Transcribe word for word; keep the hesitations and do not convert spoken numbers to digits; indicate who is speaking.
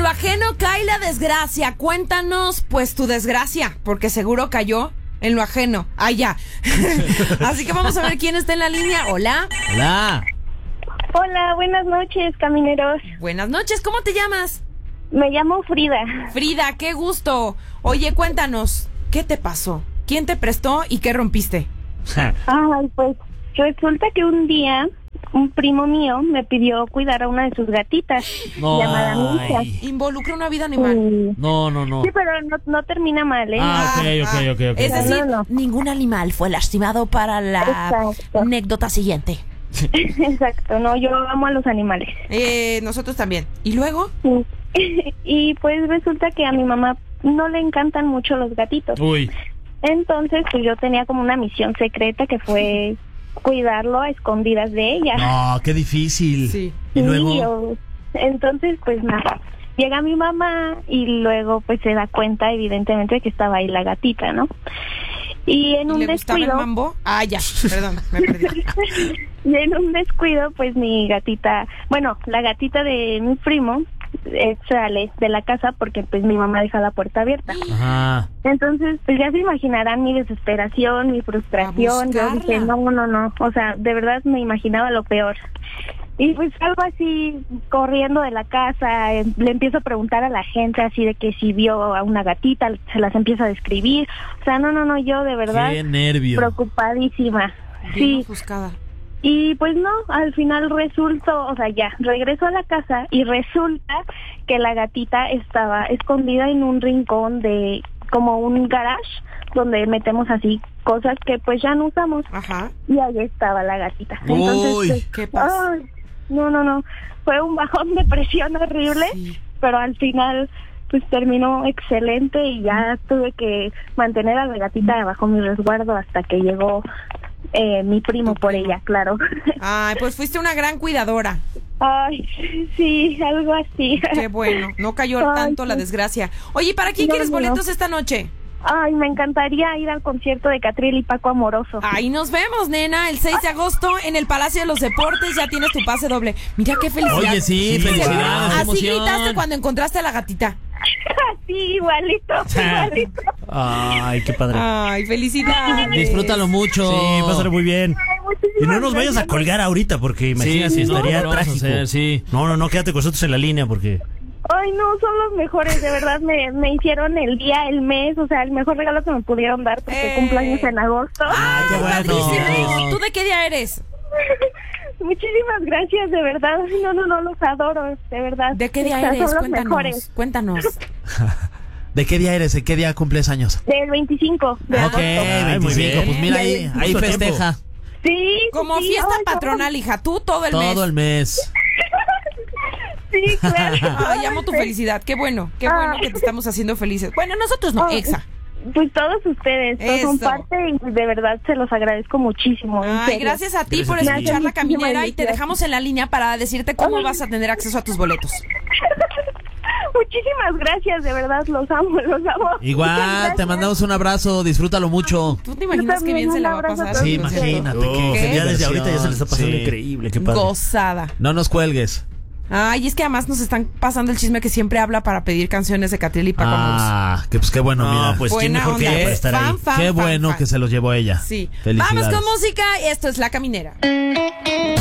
Speaker 1: lo ajeno cae la desgracia. Cuéntanos, pues, tu desgracia, porque seguro cayó en lo ajeno. Ah, ya. Así que vamos a ver quién está en la línea. Hola.
Speaker 2: Hola.
Speaker 3: Hola, buenas noches, camineros.
Speaker 1: Buenas noches, ¿cómo te llamas?
Speaker 3: Me llamo Frida.
Speaker 1: Frida, qué gusto. Oye, cuéntanos, ¿qué te pasó? ¿Quién te prestó y qué rompiste?
Speaker 3: Ay, pues resulta que un día un primo mío me pidió cuidar a una de sus gatitas,
Speaker 2: No.
Speaker 3: llamada Misha.
Speaker 1: Involucra una vida animal.
Speaker 3: Sí.
Speaker 2: No, no, no.
Speaker 3: Sí, pero no, no termina mal, ¿eh?
Speaker 2: Ah, ok, ok, ok, ok.
Speaker 1: Es decir,
Speaker 3: No, no.
Speaker 1: ningún animal fue lastimado para la
Speaker 3: Exacto.
Speaker 1: anécdota siguiente.
Speaker 3: Exacto, no, yo amo a los animales.
Speaker 1: Eh, nosotros también. ¿Y luego?
Speaker 3: Sí. Y pues resulta que a mi mamá no le encantan mucho los gatitos.
Speaker 2: Uy.
Speaker 3: Entonces, pues yo tenía como una misión secreta que fue cuidarlo a escondidas de ella.
Speaker 2: No, qué difícil.
Speaker 1: Sí.
Speaker 2: Y
Speaker 3: Sí,
Speaker 2: luego.
Speaker 3: yo- entonces, pues nada, llega mi mamá y luego pues se da cuenta evidentemente que estaba ahí la gatita, ¿no? Y en
Speaker 1: ¿Y
Speaker 3: un
Speaker 1: le gustaba el
Speaker 3: descuido,
Speaker 1: mambo? Ah, ya, perdón, me perdí.
Speaker 3: y en un descuido, pues mi gatita, bueno, la gatita de mi primo eh, sale de la casa porque pues mi mamá deja la puerta abierta.
Speaker 2: Ajá.
Speaker 3: Entonces, pues ya se imaginarán mi desesperación, mi frustración. Yo
Speaker 1: buscarla.
Speaker 3: dije, no, no, no, o sea, de verdad me imaginaba lo peor. Y pues algo así, corriendo de la casa, eh, le empiezo a preguntar a la gente así de que si vio a una gatita, se las empieza a describir. O sea, no, no, no, yo de verdad
Speaker 2: Qué nervio.
Speaker 3: preocupadísima.
Speaker 1: Bien
Speaker 3: Sí,
Speaker 1: ofuscada.
Speaker 3: y pues no, al final resultó, o sea, ya, regreso a la casa y resulta que la gatita estaba escondida en un rincón de como un garage donde metemos así cosas que pues ya no usamos.
Speaker 1: Ajá.
Speaker 3: Y ahí estaba la gatita. Entonces,
Speaker 2: Uy,
Speaker 3: pues,
Speaker 1: ¿qué pasa?
Speaker 3: ay, no, no, no, fue un bajón de presión horrible,
Speaker 1: Sí.
Speaker 3: pero al final pues terminó excelente y ya tuve que mantener a la gatita bajo mi resguardo hasta que llegó eh, mi primo
Speaker 1: Tu
Speaker 3: por
Speaker 1: primo.
Speaker 3: ella, claro.
Speaker 1: Ay, pues fuiste una gran cuidadora.
Speaker 3: Ay, sí, algo así.
Speaker 1: Qué bueno, no cayó
Speaker 3: Ay,
Speaker 1: tanto la
Speaker 3: sí.
Speaker 1: desgracia. Oye, ¿para quién
Speaker 3: No,
Speaker 1: quieres
Speaker 3: no.
Speaker 1: boletos esta noche?
Speaker 3: Ay, me encantaría ir al concierto de Catriel y Paco Amoroso.
Speaker 1: Ahí nos vemos, nena, el seis de agosto en el Palacio de los Deportes. Ya tienes tu pase doble. Mira qué felicidad.
Speaker 2: Oye, sí, felicidades, qué
Speaker 1: Así
Speaker 2: emoción.
Speaker 1: gritaste cuando encontraste a la gatita.
Speaker 3: Sí, igualito, igualito.
Speaker 2: Ay, qué padre.
Speaker 1: Ay, felicidades.
Speaker 2: Disfrútalo mucho.
Speaker 4: Sí, pásale muy bien.
Speaker 3: Ay, muchísimas
Speaker 4: Y no nos vayas a
Speaker 3: gracias.
Speaker 4: colgar ahorita porque imagínate,
Speaker 2: sí, no,
Speaker 4: estaría
Speaker 2: no lo vamos a
Speaker 4: trágico.
Speaker 2: hacer, sí.
Speaker 4: No, no, no, quédate con nosotros en la línea porque...
Speaker 3: Ay, no, son los mejores, de verdad, me, me hicieron el día, el mes, o sea, el mejor regalo que me pudieron dar porque
Speaker 1: Eh.
Speaker 3: cumpleaños en agosto.
Speaker 1: Ay,
Speaker 4: qué bueno.
Speaker 1: padrísimo. ¿Tú de qué día eres?
Speaker 3: Muchísimas gracias, de verdad. Ay, no, no, no, los adoro, de verdad.
Speaker 1: ¿De qué día
Speaker 3: O sea,
Speaker 1: eres?
Speaker 3: Son los
Speaker 1: Cuéntanos.
Speaker 3: mejores.
Speaker 1: Cuéntanos.
Speaker 4: ¿De qué día eres? ¿De qué día cumples años?
Speaker 3: Del veinticinco de
Speaker 2: Ok,
Speaker 3: agosto.
Speaker 4: Ay, muy
Speaker 2: veinticinco,
Speaker 4: bien.
Speaker 2: pues mira ahí, ahí
Speaker 4: Justo a tiempo.
Speaker 2: festeja.
Speaker 3: Sí.
Speaker 1: Como
Speaker 3: sí,
Speaker 1: fiesta
Speaker 3: ay, no.
Speaker 1: patronal, hija. Tú todo el mes.
Speaker 2: Todo el mes.
Speaker 3: Sí, claro.
Speaker 1: Ay, amo tu felicidad. Qué bueno. Qué bueno que te estamos haciendo felices. Bueno, nosotros no,
Speaker 3: Ay,
Speaker 1: Exa.
Speaker 3: Pues todos ustedes, todos son
Speaker 1: Eso.
Speaker 3: parte y de verdad se los agradezco muchísimo. en
Speaker 1: Ay,
Speaker 3: serio.
Speaker 1: gracias a ti
Speaker 4: Gracias
Speaker 1: por
Speaker 4: a ti.
Speaker 1: escuchar La
Speaker 3: Muchísimas
Speaker 1: Caminera y te
Speaker 3: gracias.
Speaker 1: dejamos en la línea para decirte cómo
Speaker 3: Ay.
Speaker 1: vas a tener acceso a tus boletos.
Speaker 3: Muchísimas gracias, de verdad, los amo, los amo. Muchas
Speaker 2: Igual,
Speaker 3: gracias.
Speaker 2: te mandamos un abrazo, disfrútalo mucho.
Speaker 1: ¿Tú te imaginas qué
Speaker 3: también,
Speaker 1: bien se
Speaker 3: un
Speaker 1: la va a
Speaker 3: abrazo a
Speaker 1: pasar?
Speaker 3: todos
Speaker 4: Sí,
Speaker 1: en el concierto?
Speaker 4: imagínate que,
Speaker 1: ¿Qué?
Speaker 4: que ya desde ahorita ya se le está pasando
Speaker 2: Sí.
Speaker 4: increíble, qué padre.
Speaker 1: Gozada.
Speaker 2: No nos cuelgues.
Speaker 1: Ay, es que además nos están pasando el chisme que siempre habla para pedir canciones de Catriel y Paco Amoroso.
Speaker 2: Ah, que pues qué bueno,
Speaker 4: No,
Speaker 2: mira.
Speaker 4: pues quién
Speaker 1: Buena
Speaker 4: mejor que
Speaker 1: onda.
Speaker 4: ella para estar ahí.
Speaker 1: Fan, fan,
Speaker 2: Qué
Speaker 1: fan,
Speaker 2: bueno
Speaker 1: fan.
Speaker 2: que se los llevó ella.
Speaker 1: Sí.
Speaker 2: Felicidades.
Speaker 1: Vamos con música. Esto es La Caminera.